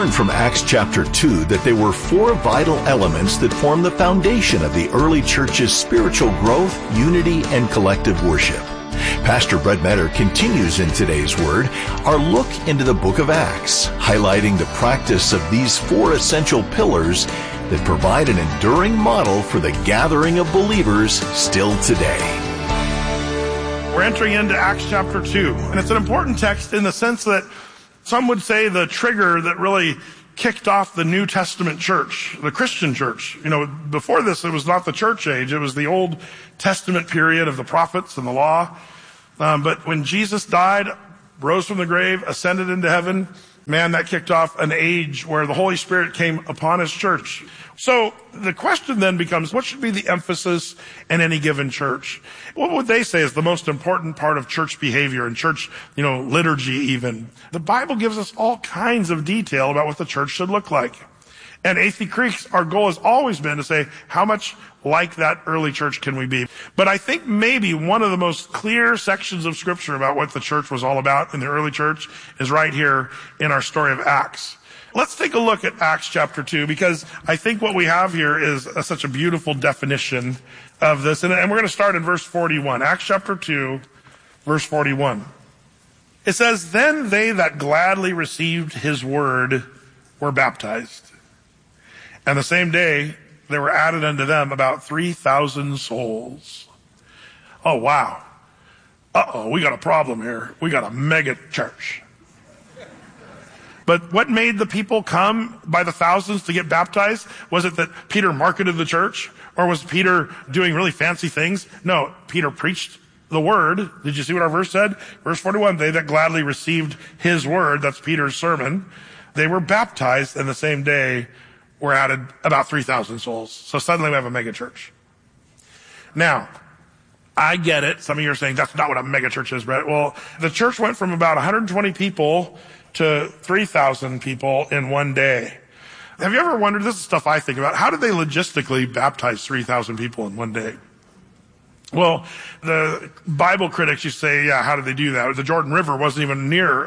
learn from Acts chapter 2 that there were 4 vital elements that form the foundation of the early church's spiritual growth, unity, and collective worship. Pastor Brett Metter continues in today's Word our look into the book of Acts, highlighting the practice of these 4 essential pillars that provide an enduring model for the gathering of believers still today. We're entering into Acts chapter 2, and it's an important text in the sense that some would say the trigger that really kicked off the New Testament church, the Christian church. Before this, it was not the church age. It was the Old Testament period of the prophets and the law. But when Jesus died, rose from the grave, ascended into heaven, man, that kicked off an age where the Holy Spirit came upon his church. So the question then becomes, what should be the emphasis in any given church? What would they say is the most important part of church behavior and church, liturgy even? The Bible gives us all kinds of detail about what the church should look like. And AC Creeks, our goal has always been to say, how much like that early church can we be? But I think maybe one of the most clear sections of Scripture about what the church was all about in the early church is right here in our story of Acts. Let's take a look at Acts chapter 2, because I think what we have here is such a beautiful definition of this. And we're going to start in verse 41. Acts chapter 2, verse 41. It says, "Then they that gladly received his word were baptized. And the same day there were added unto them about 3,000 souls." Oh, wow. We got a problem here. We got a mega church. But what made the people come by the thousands to get baptized? Was it that Peter marketed the church? Or was Peter doing really fancy things? No, Peter preached the word. Did you see what our verse said? Verse 41, they that gladly received his word, that's Peter's sermon, they were baptized, and the same day were added about 3,000 souls. So suddenly we have a mega church. Now, I get it. Some of you are saying that's not what a mega church is, Brett. Well, the church went from about 120 people to 3,000 people in one day. Have you ever wondered, this is stuff I think about, how did they logistically baptize 3,000 people in one day? Well, the Bible critics used to say, yeah, how did they do that? The Jordan River wasn't even near,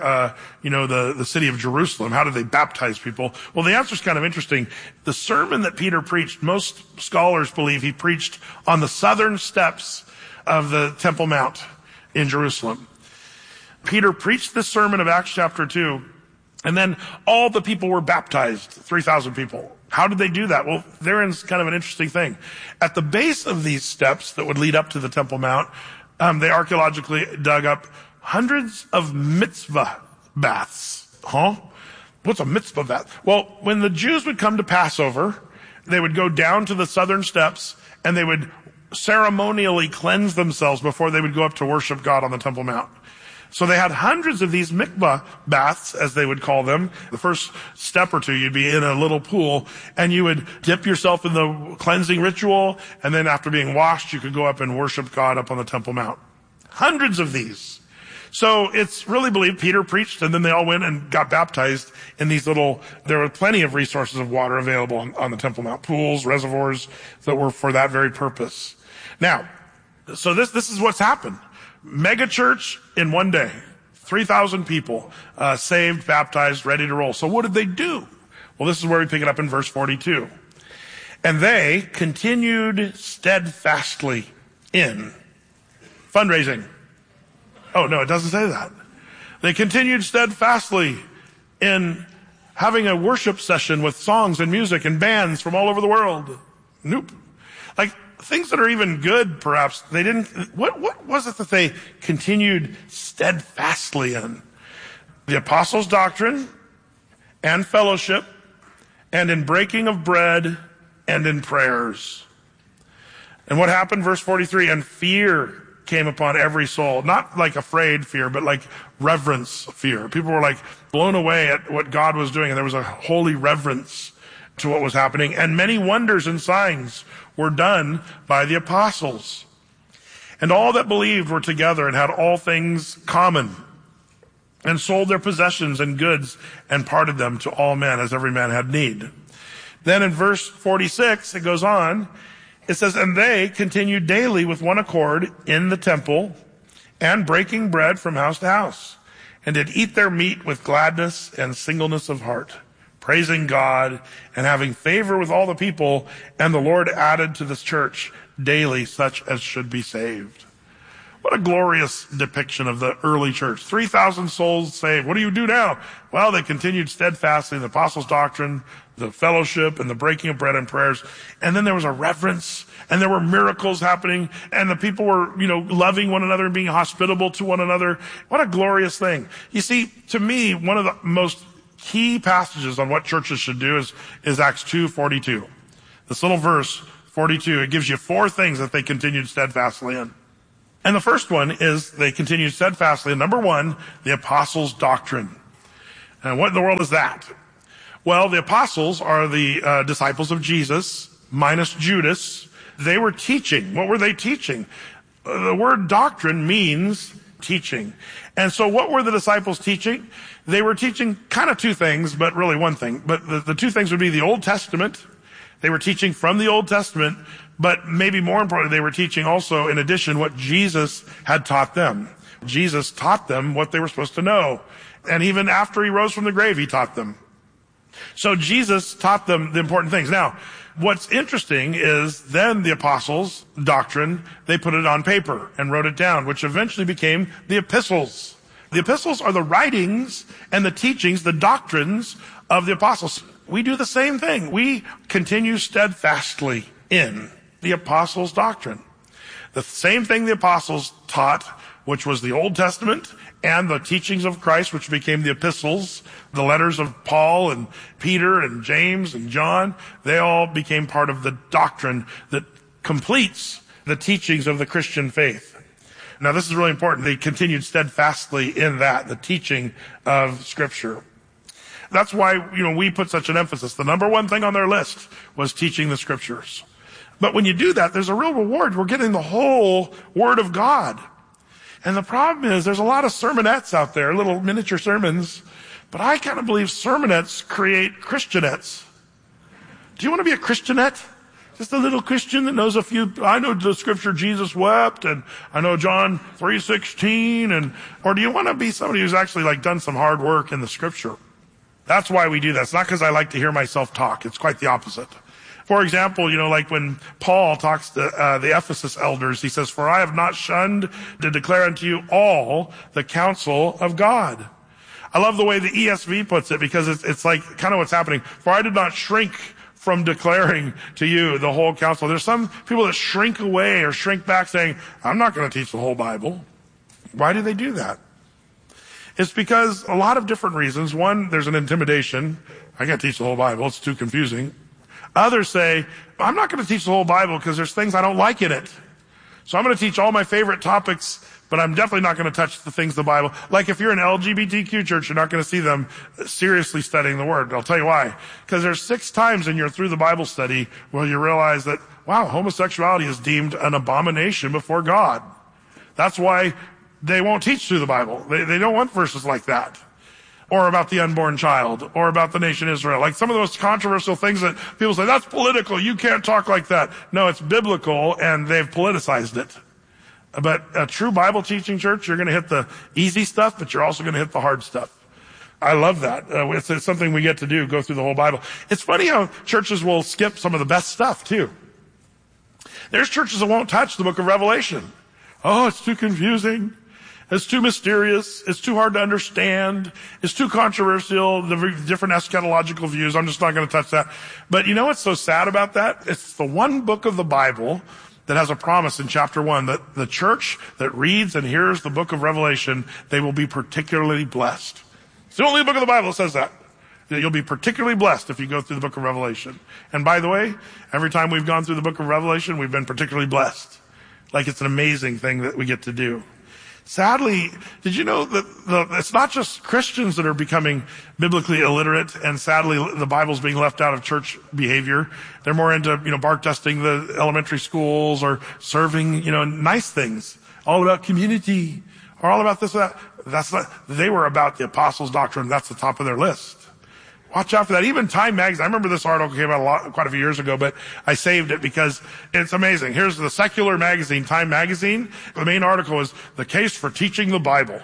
the city of Jerusalem. How did they baptize people? Well, the answer's kind of interesting. The sermon that Peter preached, most scholars believe he preached on the southern steps of the Temple Mount in Jerusalem. Peter preached this sermon of Acts chapter 2, and then all the people were baptized, 3,000 people. How did they do that? Well, therein's kind of an interesting thing. At the base of these steps that would lead up to the Temple Mount, they archaeologically dug up hundreds of mitzvah baths. What's a mitzvah bath? Well, when the Jews would come to Passover, they would go down to the southern steps and they would ceremonially cleanse themselves before they would go up to worship God on the Temple Mount. So they had hundreds of these mikvah baths, as they would call them. The first step or two, you'd be in a little pool, and you would dip yourself in the cleansing ritual, and then after being washed, you could go up and worship God up on the Temple Mount. Hundreds of these. So it's really believed Peter preached, and then they all went and got baptized in these there were plenty of resources of water available on the Temple Mount. Pools, reservoirs that were for that very purpose. Now, so this is what's happened. Mega church in one day. 3,000 people saved, baptized, ready to roll. So what did they do? Well, this is where we pick it up in verse 42. "And they continued steadfastly in fundraising." Oh, no, it doesn't say that. They continued steadfastly in having a worship session with songs and music and bands from all over the world. Nope. Things that are even good, perhaps, they didn't. What was it that they continued steadfastly in? The apostles' doctrine and fellowship, and in breaking of bread and in prayers. And what happened? Verse 43, "And fear came upon every soul." Not like afraid fear, but like reverence fear. People were like blown away at what God was doing, and there was a holy reverence to what was happening. "And many wonders and signs were done by the apostles. And all that believed were together and had all things common, and sold their possessions and goods and parted them to all men as every man had need." Then in verse 46, it goes on, it says, "And they continued daily with one accord in the temple, and breaking bread from house to house, and did eat their meat with gladness and singleness of heart, praising God and having favor with all the people. And the Lord added to this church daily such as should be saved. What a glorious depiction of the early church. 3,000 souls saved. What do you do now? Well, they continued steadfastly in the apostles' doctrine, the fellowship, and the breaking of bread and prayers. And then there was a reverence, and there were miracles happening, and the people were, loving one another and being hospitable to one another. What a glorious thing. You see, to me, one of the most key passages on what churches should do is Acts 2:42. This little verse, 42, it gives you 4 things that they continued steadfastly in. And the first one is they continued steadfastly in, number 1, the apostles' doctrine. And what in the world is that? Well, the apostles are the disciples of Jesus, minus Judas. They were teaching. What were they teaching? The word doctrine means teaching. And so what were the disciples teaching? They were teaching kind of 2 things, but really 1 thing. But the 2 things would be the Old Testament. They were teaching from the Old Testament, but maybe more importantly, they were teaching also, in addition, what Jesus had taught them. Jesus taught them what they were supposed to know. And even after he rose from the grave, he taught them. So Jesus taught them the important things. Now, what's interesting is then the apostles' doctrine, they put it on paper and wrote it down, which eventually became the epistles. The epistles are the writings and the teachings, the doctrines of the apostles. We do the same thing. We continue steadfastly in the apostles' doctrine. The same thing the apostles taught, which was the Old Testament, and the teachings of Christ, which became the epistles, the letters of Paul and Peter and James and John, they all became part of the doctrine that completes the teachings of the Christian faith. Now, this is really important. They continued steadfastly in that, the teaching of Scripture. That's why, we put such an emphasis. The number 1 thing on their list was teaching the Scriptures. But when you do that, there's a real reward. We're getting the whole Word of God. And the problem is there's a lot of sermonettes out there, little miniature sermons. But I kind of believe sermonettes create Christianettes. Do you want to be a Christianette? Just a little Christian that knows I know the scripture Jesus wept, and I know John 3:16, or do you want to be somebody who's actually done some hard work in the scripture? That's why we do that. It's not because I like to hear myself talk. It's quite the opposite. For example, like when Paul talks to the Ephesus elders, he says, "For I have not shunned to declare unto you all the counsel of God." I love the way the ESV puts it, because it's like kind of what's happening. "For I did not shrink from declaring to you the whole counsel." There's some people that shrink away or shrink back saying, "I'm not going to teach the whole Bible." Why do they do that? It's because a lot of different reasons. One, there's an intimidation. I can't teach the whole Bible. It's too confusing. Others say, "I'm not going to teach the whole Bible because there's things I don't like in it. So I'm going to teach all my favorite topics, but I'm definitely not going to touch the things of the Bible." Like if you're an LGBTQ church, you're not going to see them seriously studying the Word. I'll tell you why. Because there's 6 times in your Through the Bible study where you realize that, wow, homosexuality is deemed an abomination before God. That's why they won't teach through the Bible. They don't want verses like that. Or about the unborn child, or about the nation Israel. Like some of the most controversial things that people say, "That's political, you can't talk like that." No, it's biblical, and they've politicized it. But a true Bible teaching church, you're going to hit the easy stuff, but you're also going to hit the hard stuff. I love that. It's something we get to do, go through the whole Bible. It's funny how churches will skip some of the best stuff, too. There's churches that won't touch the book of Revelation. Oh, it's too confusing. It's too mysterious. It's too hard to understand. It's too controversial, the different eschatological views. I'm just not going to touch that. But you know what's so sad about that? It's the one book of the Bible that has a promise in chapter 1 that the church that reads and hears the book of Revelation, they will be particularly blessed. It's the only book of the Bible that says that you'll be particularly blessed if you go through the book of Revelation. And by the way, every time we've gone through the book of Revelation, we've been particularly blessed. Like it's an amazing thing that we get to do. Sadly, did you know that it's not just Christians that are becoming biblically illiterate, and sadly the Bible's being left out of church behavior. They're more into, bark dusting the elementary schools or serving, nice things. All about community, or all about this or that. They were about the apostles' doctrine. That's the top of their list. Watch out for that. Even Time Magazine, I remember this article came out quite a few years ago, but I saved it because it's amazing. Here's the secular magazine, Time Magazine. The main article is "The Case for Teaching the Bible."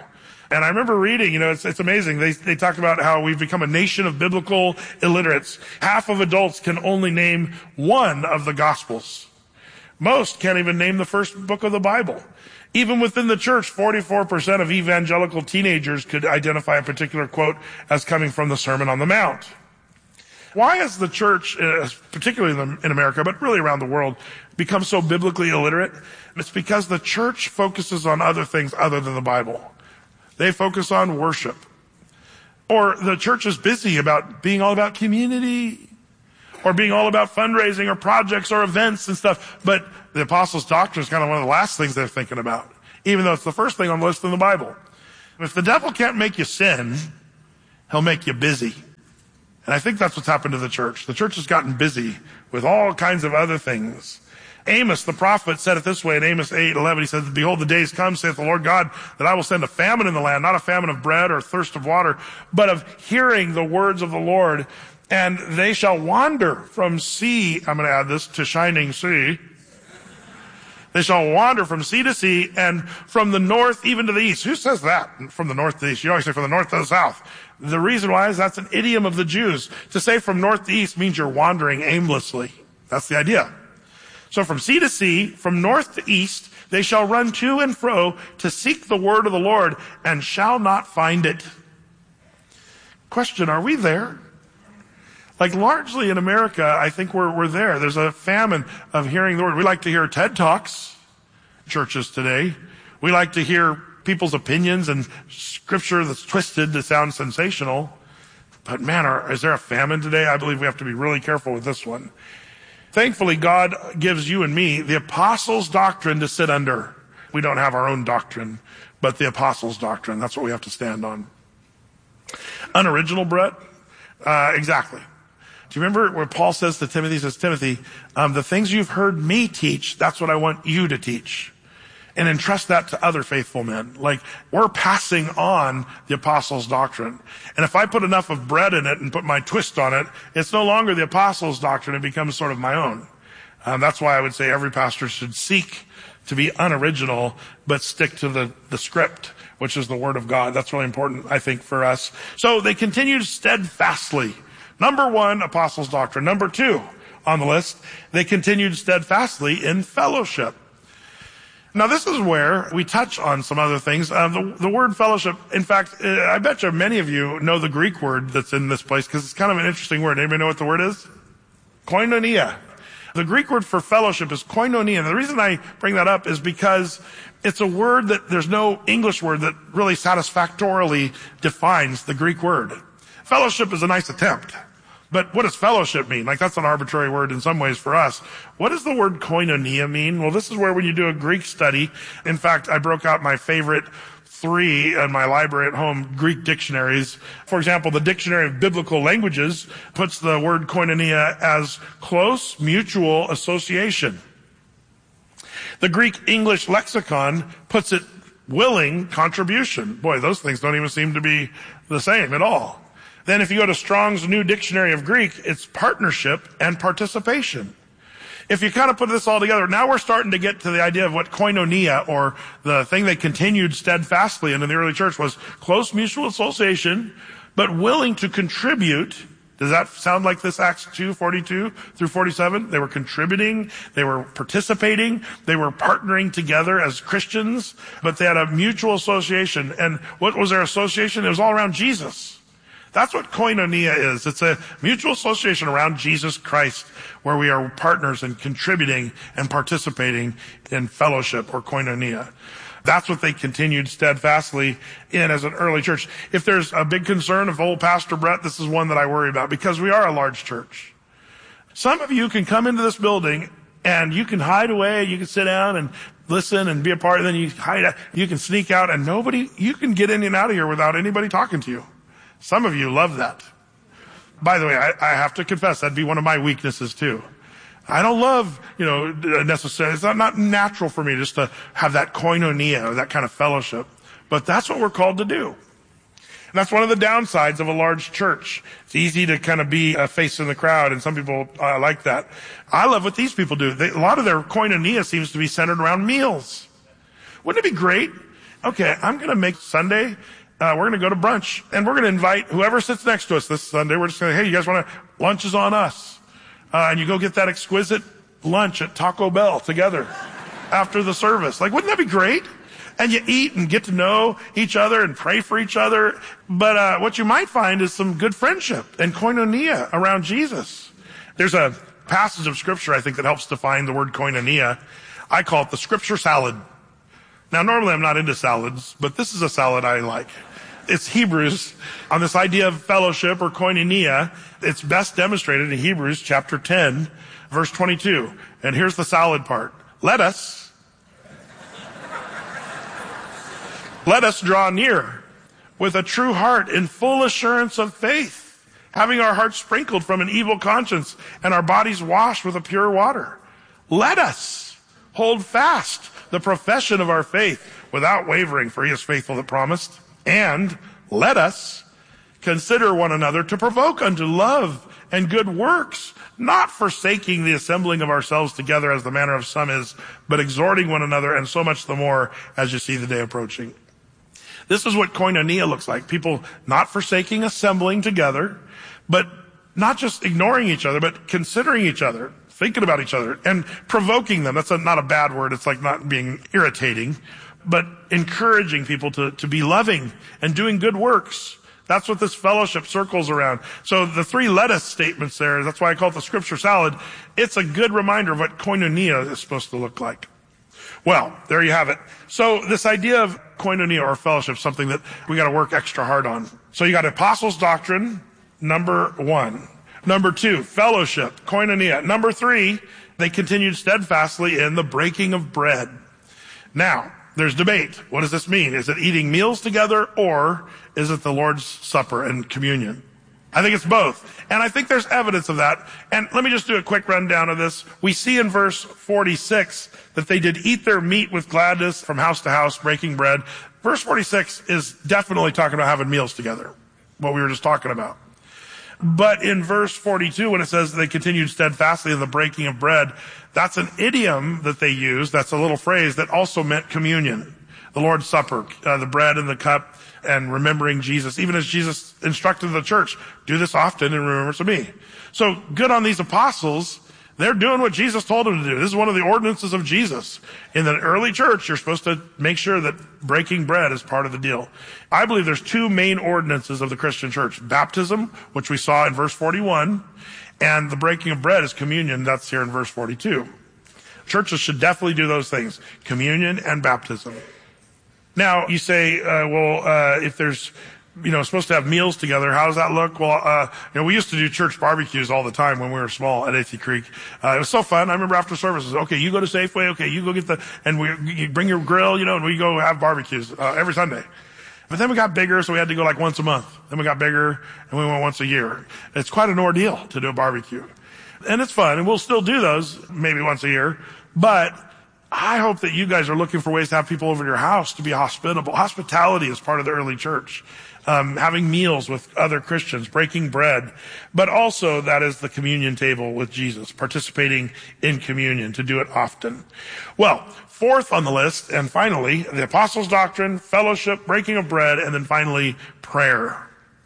And I remember reading, it's amazing. They talked about how we've become a nation of biblical illiterates. Half of adults can only name one of the Gospels. Most can't even name the first book of the Bible. Even within the church, 44% of evangelical teenagers could identify a particular quote as coming from the Sermon on the Mount. Why has the church, particularly in America, but really around the world, become so biblically illiterate? It's because the church focuses on other things other than the Bible. They focus on worship. Or the church is busy about being all about community, or being all about fundraising or projects or events and stuff. But the apostles' doctrine is kind of one of the last things they're thinking about, even though it's the first thing on the list in the Bible. If the devil can't make you sin, he'll make you busy. And I think that's what's happened to the church. The church has gotten busy with all kinds of other things. Amos, the prophet, said it this way in Amos 8:11. He says, "Behold, the days come, saith the Lord God, that I will send a famine in the land, not a famine of bread or thirst of water, but of hearing the words of the Lord. And they shall wander from sea," I'm going to add this, "to shining sea. They shall wander from sea to sea, and from the north even to the east." Who says that? From the north to the east. You always say from the north to the south. The reason why is that's an idiom of the Jews. To say from north to east means you're wandering aimlessly. That's the idea. So from sea to sea, from north to east, they shall run to and fro to seek the word of the Lord, and shall not find it. Question, are we there? Like largely in America, I think we're there. There's a famine of hearing the word. We like to hear TED Talks, churches today. We like to hear people's opinions and scripture that's twisted to sound sensational. But man, is there a famine today? I believe we have to be really careful with this one. Thankfully, God gives you and me the apostles' doctrine to sit under. We don't have our own doctrine, but the apostles' doctrine. That's what we have to stand on. Unoriginal, Brett? Exactly. Do you remember where Paul says to Timothy, Timothy, the things you've heard me teach, that's what I want you to teach. And entrust that to other faithful men. Like, we're passing on the apostles' doctrine. And if I put enough of bread in it and put my twist on it, it's no longer the apostles' doctrine. It becomes sort of my own. That's why I would say every pastor should seek to be unoriginal, but stick to the script, which is the word of God. That's really important, I think, for us. So they continued steadfastly. Number one, apostles' doctrine. Number two on the list, they continued steadfastly in fellowship. Now, this is where we touch on some other things. The word fellowship, in fact, I bet you many of you know the Greek word that's in this place because it's kind of an interesting word. Anybody know what the word is? Koinonia. The Greek word for fellowship is koinonia. And the reason I bring that up is because it's a word that there's no English word that really satisfactorily defines the Greek word. Fellowship is a nice attempt. But what does fellowship mean? Like, that's an arbitrary word in some ways for us. What does the word koinonia mean? Well, this is where when you do a Greek study, in fact, I broke out my favorite 3 in my library at home, Greek dictionaries. For example, the Dictionary of Biblical Languages puts the word koinonia as close mutual association. The Greek English lexicon puts it willing contribution. Boy, those things don't even seem to be the same at all. Then if you go to Strong's New Dictionary of Greek, it's partnership and participation. If you kind of put this all together, now we're starting to get to the idea of what koinonia, or the thing they continued steadfastly in the early church, was close mutual association, but willing to contribute. Does that sound like this Acts 2:42 through 47? They were contributing, they were participating, they were partnering together as Christians, but they had a mutual association. And what was their association? It was all around Jesus. That's what koinonia is. It's a mutual association around Jesus Christ, where we are partners and contributing and participating in fellowship, or koinonia. That's what they continued steadfastly in as an early church. If there's a big concern of old Pastor Brett, this is one that I worry about, because we are a large church. Some of you can come into this building and you can hide away, you can sit down and listen and be a part, and then you hide out, you can sneak out, and you can get in and out of here without anybody talking to you. Some of you love that. By the way, I have to confess, that'd be one of my weaknesses too. I don't love, necessarily, it's not natural for me just to have that koinonia, or that kind of fellowship. But that's what we're called to do. And that's one of the downsides of a large church. It's easy to kind of be a face in the crowd, and some people like that. I love what these people do. A lot of their koinonia seems to be centered around meals. Wouldn't it be great? Okay, I'm going to make Sunday we're going to go to brunch, and we're going to invite whoever sits next to us this Sunday. We're just going to, hey, you guys want to, lunch is on us. And you go get that exquisite lunch at Taco Bell together after the service. Like, wouldn't that be great? And you eat and get to know each other and pray for each other. But what you might find is some good friendship and koinonia around Jesus. There's a passage of scripture, I think, that helps define the word koinonia. I call it the scripture salad. Now, normally I'm not into salads, but this is a salad I like. It's Hebrews on this idea of fellowship or koinonia. It's best demonstrated in Hebrews chapter 10, verse 22. And here's the salad part. Let us draw near with a true heart in full assurance of faith, having our hearts sprinkled from an evil conscience and our bodies washed with a pure water. Let us hold fast the profession of our faith without wavering, for he is faithful that promised. And let us consider one another to provoke unto love and good works, not forsaking the assembling of ourselves together as the manner of some is, but exhorting one another, and so much the more as you see the day approaching. This is what koinonia looks like. People not forsaking assembling together, but not just ignoring each other, but considering each other, thinking about each other, and provoking them. That's not a bad word. It's like not being irritating, but encouraging people to be loving and doing good works. That's what this fellowship circles around. So the three let us statements there, that's why I call it the scripture salad. It's a good reminder of what koinonia is supposed to look like. Well, there you have it. So this idea of koinonia or fellowship is something that we got to work extra hard on. So you got apostles' doctrine, number 1. Number 2, fellowship, koinonia. Number 3, they continued steadfastly in the breaking of bread. Now, there's debate. What does this mean? Is it eating meals together, or is it the Lord's Supper and communion? I think it's both. And I think there's evidence of that. And let me just do a quick rundown of this. We see in verse 46 that they did eat their meat with gladness from house to house, breaking bread. Verse 46 is definitely talking about having meals together, what we were just talking about. But in verse 42, when it says they continued steadfastly in the breaking of bread, that's an idiom that they use. That's a little phrase that also meant communion, the Lord's Supper, the bread and the cup, and remembering Jesus. Even as Jesus instructed the church, do this often in remembrance of me. So good on these apostles. They're doing what Jesus told them to do. This is one of the ordinances of Jesus. In the early church, you're supposed to make sure that breaking bread is part of the deal. I believe there's 2 main ordinances of the Christian church. Baptism, which we saw in verse 41, and the breaking of bread is communion. That's here in verse 42. Churches should definitely do those things, communion and baptism. Now, you say, if there's, supposed to have meals together, how does that look? Well, we used to do church barbecues all the time when we were small at Athey Creek. It was so fun. I remember after services, okay, you go to Safeway, okay, you go get you bring your grill, and we go have barbecues, every Sunday. But then we got bigger, so we had to go like once a month. Then we got bigger, and we went once a year. It's quite an ordeal to do a barbecue. And it's fun, and we'll still do those maybe once a year. But I hope that you guys are looking for ways to have people over to your house to be hospitable. Hospitality is part of the early church. Having meals with other Christians, breaking bread, but also that is the communion table with Jesus, participating in communion, to do it often. Well, 4th on the list, and finally, the apostles' doctrine, fellowship, breaking of bread, and then finally, prayer.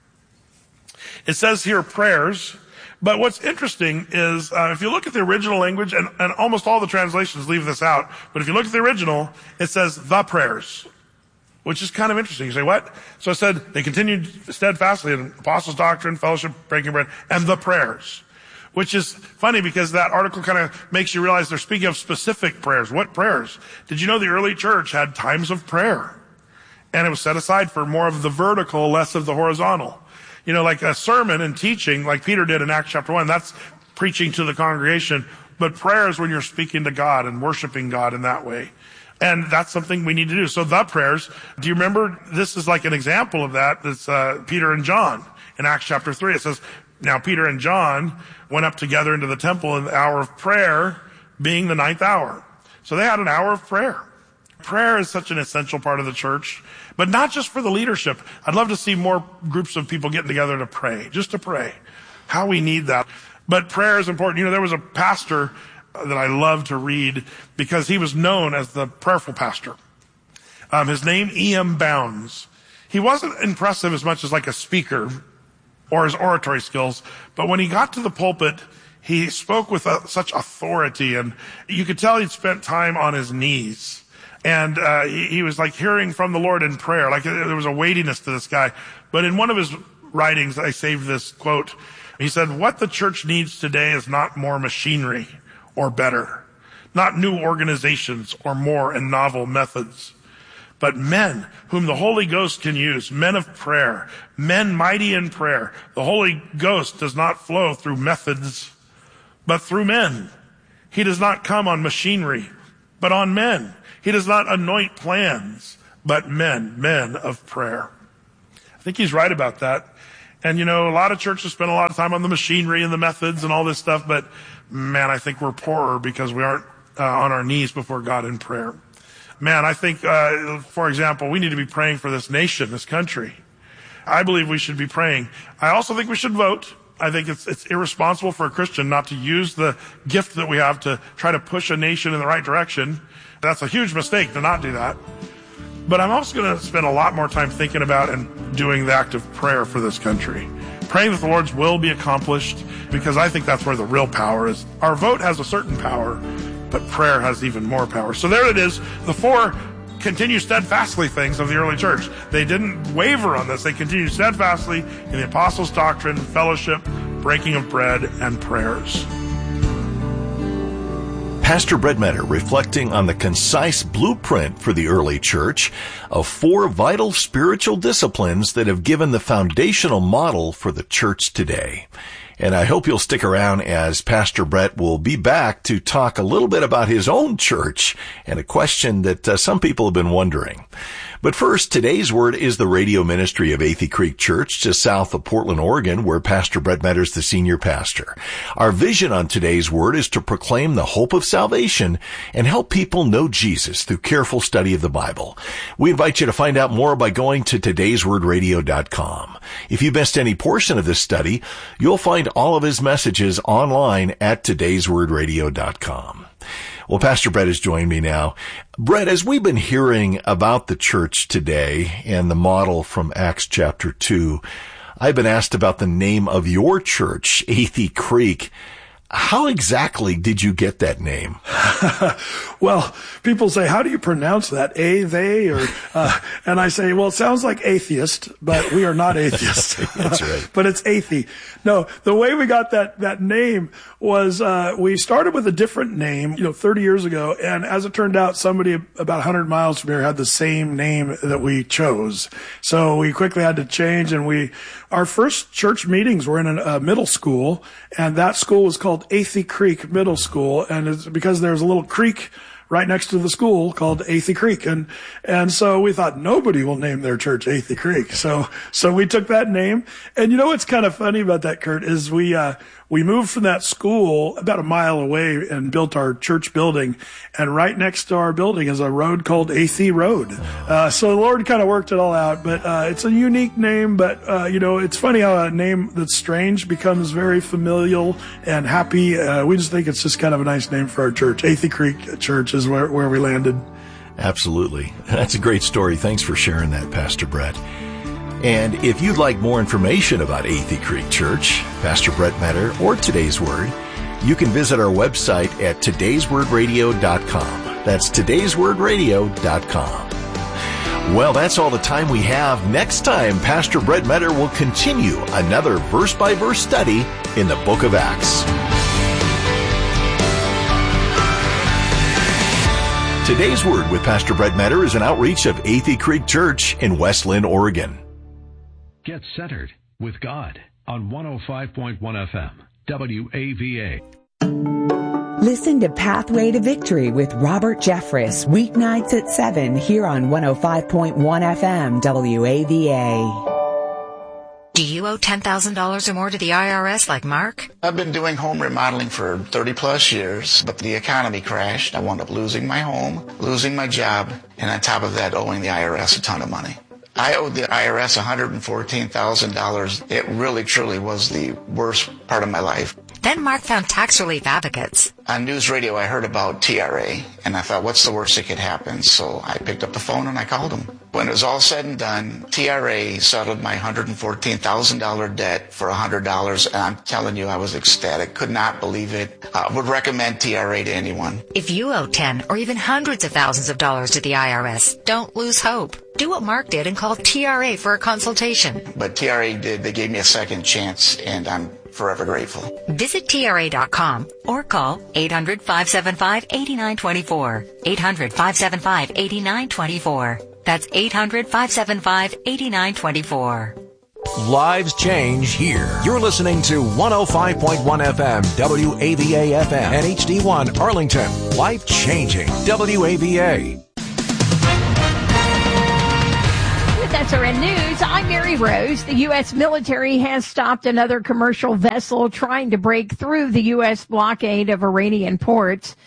It says here prayers, but what's interesting is if you look at the original language, and almost all the translations leave this out, but if you look at the original, it says the prayers, which is kind of interesting. You say, what? So it said they continued steadfastly in apostles' doctrine, fellowship, breaking bread, and the prayers, which is funny because that article kind of makes you realize they're speaking of specific prayers. What prayers? Did you know the early church had times of prayer? And it was set aside for more of the vertical, less of the horizontal. Like a sermon and teaching, like Peter did in Acts chapter 1, that's preaching to the congregation. But prayer is when you're speaking to God and worshiping God in that way. And that's something we need to do. So the prayers, do you remember, this is like an example of that. It's Peter and John in Acts chapter 3. It says, now Peter and John went up together into the temple in the hour of prayer, being the 9th hour. So they had an hour of prayer. Prayer is such an essential part of the church, but not just for the leadership. I'd love to see more groups of people getting together to pray, just to pray. How we need that. But prayer is important. There was a pastor that I love to read because he was known as the prayerful pastor. His name, E.M. Bounds. he wasn't impressive as much as like a speaker or his oratory skills, but when he got to the pulpit, he spoke with such authority, and you could tell he'd spent time on his knees. And he was like hearing from the Lord in prayer. Like there was a weightiness to this guy. But in one of his writings, I saved this quote. He said, "What the church needs today is not more machinery or better, not new organizations or more and novel methods, but men whom the Holy Ghost can use, men of prayer, men mighty in prayer. The Holy Ghost does not flow through methods, but through men. He does not come on machinery, but on men. He does not anoint plans, but men of prayer." I think he's right about that. And a lot of churches spend a lot of time on the machinery and the methods and all this stuff, but man, I think we're poorer because we aren't on our knees before God in prayer. Man, I think, for example, we need to be praying for this nation, this country. I believe we should be praying. I also think we should vote. I think it's irresponsible for a Christian not to use the gift that we have to try to push a nation in the right direction. That's a huge mistake to not do that. But I'm also going to spend a lot more time thinking about and doing the act of prayer for this country. Praying that the Lord's will be accomplished, because I think that's where the real power is. Our vote has a certain power, but prayer has even more power. So there it is, the 4 continue steadfastly things of the early church. They didn't waver on this. They continued steadfastly in the apostles' doctrine, fellowship, breaking of bread, and prayers. Pastor Brett Meador reflecting on the concise blueprint for the early church of 4 vital spiritual disciplines that have given the foundational model for the church today. And I hope you'll stick around as Pastor Brett will be back to talk a little bit about his own church and a question that some people have been wondering. But first, today's word is the radio ministry of Athey Creek Church just south of Portland, Oregon, where Pastor Brett Meador is the senior pastor. Our vision on today's word is to proclaim the hope of salvation and help people know Jesus through careful study of the Bible. We invite you to find out more by going to todayswordradio.com. If you missed any portion of this study, you'll find all of his messages online at todayswordradio.com. Well, Pastor Brett has joined me now. Brett, as we've been hearing about the church today and the model from Acts chapter 2, I've been asked about the name of your church, Athey Creek. How exactly did you get that name? Well, people say, how do you pronounce that? They, or, and I say, well, it sounds like atheist, but we are not atheists. That's right. But it's Athey. No, the way we got that name was, we started with a different name, 30 years ago. And as it turned out, somebody about 100 miles from here had the same name that we chose. So we quickly had to change, and our first church meetings were in a middle school, and that school was called Athey Creek Middle School, and it's because there's a little creek right next to the school called Athey Creek. And so we thought nobody will name their church Athey Creek. So we took that name. And what's kind of funny about that, Kurt, is we moved from that school about a mile away and built our church building. And right next to our building is a road called Athey Road. So the Lord kind of worked it all out, but it's a unique name. But, it's funny how a name that's strange becomes very familial and happy. We just think it's just kind of a nice name for our church. Athey Creek Church is where we landed. Absolutely. That's a great story. Thanks for sharing that, Pastor Brett. And if you'd like more information about Athey Creek Church, Pastor Brett Meador, or Today's Word, you can visit our website at todayswordradio.com. That's todayswordradio.com. Well, that's all the time we have. Next time, Pastor Brett Meador will continue another verse-by-verse study in the book of Acts. Today's Word with Pastor Brett Meador is an outreach of Athey Creek Church in West Linn, Oregon. Get centered with God on 105.1 FM, WAVA. Listen to Pathway to Victory with Robert Jeffress, weeknights at 7 here on 105.1 FM, WAVA. Do you owe $10,000 or more to the IRS like Mark? I've been doing home remodeling for 30 plus years, but the economy crashed. I wound up losing my home, losing my job, and on top of that, owing the IRS a ton of money. I owed the IRS $114,000. It really, truly was the worst part of my life. Then Mark found Tax Relief Advocates. On news radio, I heard about TRA, and I thought, what's the worst that could happen? So I picked up the phone and I called them. When it was all said and done, TRA settled my $114,000 debt for $100, and I'm telling you, I was ecstatic. Could not believe it. Would recommend TRA to anyone. If you owe 10 or even hundreds of thousands of dollars to the IRS, don't lose hope. Do what Mark did and call TRA for a consultation. But TRA did. They gave me a second chance, and I'm forever grateful. Visit TRA.com or call 800-575-8924. 800-575-8924. That's 800-575-8924. Lives change here. You're listening to 105.1 FM, WAVA FM, and HD1 Arlington. Life changing WAVA. SRN News, I'm Mary Rose. The U.S. military has stopped another commercial vessel trying to break through the U.S. blockade of Iranian ports.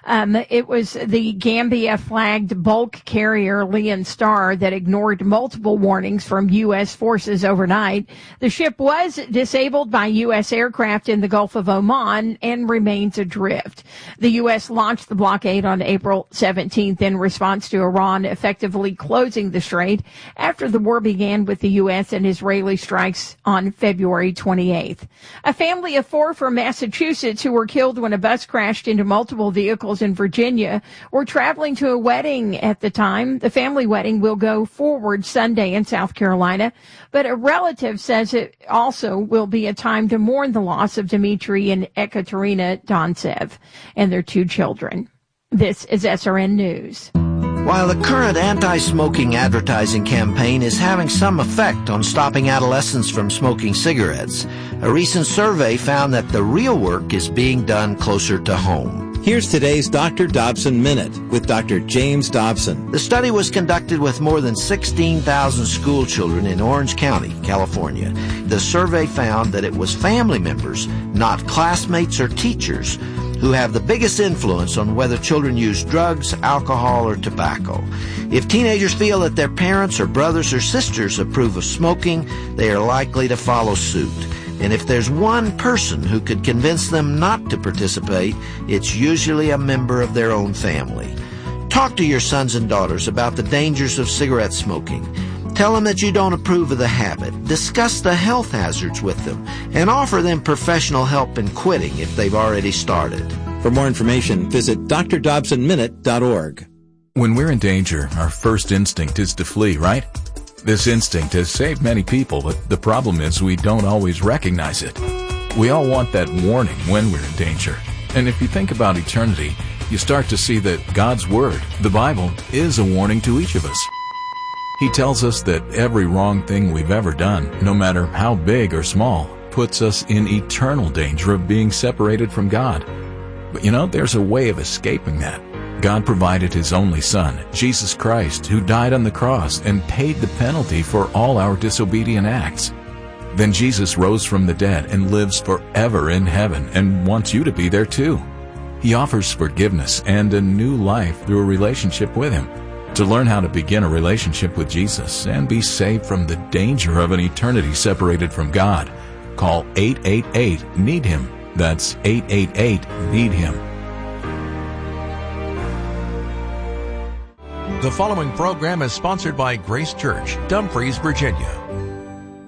It was the Gambia-flagged bulk carrier Leon Star that ignored multiple warnings from U.S. forces overnight. The ship was disabled by U.S. aircraft in the Gulf of Oman and remains adrift. The U.S. launched the blockade on April 17th in response to Iran effectively closing the strait after the war began with the U.S. and Israeli strikes on February 28th. A family of 4 from Massachusetts who were killed when a bus crashed into multiple vehicles in Virginia were traveling to a wedding at the time. The family wedding will go forward Sunday in South Carolina, but a relative says it also will be a time to mourn the loss of Dmitry and Ekaterina Doncev and their 2 children. This is SRN News. While the current anti-smoking advertising campaign is having some effect on stopping adolescents from smoking cigarettes, a recent survey found that the real work is being done closer to home. Here's today's Dr. Dobson Minute with Dr. James Dobson. The study was conducted with more than 16,000 school children in Orange County, California. The survey found that it was family members, not classmates or teachers, who have the biggest influence on whether children use drugs, alcohol, or tobacco. If teenagers feel that their parents or brothers or sisters approve of smoking, they are likely to follow suit. And if there's one person who could convince them not to participate, it's usually a member of their own family. Talk to your sons and daughters about the dangers of cigarette smoking. Tell them that you don't approve of the habit. Discuss the health hazards with them and offer them professional help in quitting if they've already started. For more information, visit drdobsonminute.org. When we're in danger, our first instinct is to flee, right? This instinct has saved many people, but the problem is we don't always recognize it. We all want that warning when we're in danger. And if you think about eternity, you start to see that God's Word, the Bible, is a warning to each of us. He tells us that every wrong thing we've ever done, no matter how big or small, puts us in eternal danger of being separated from God. But there's a way of escaping that. God provided His only Son, Jesus Christ, who died on the cross and paid the penalty for all our disobedient acts. Then Jesus rose from the dead and lives forever in heaven and wants you to be there too. He offers forgiveness and a new life through a relationship with Him. To learn how to begin a relationship with Jesus and be saved from the danger of an eternity separated from God, call 888-NEED-HIM. That's 888-NEED-HIM. The following program is sponsored by Grace Church, Dumfries, Virginia.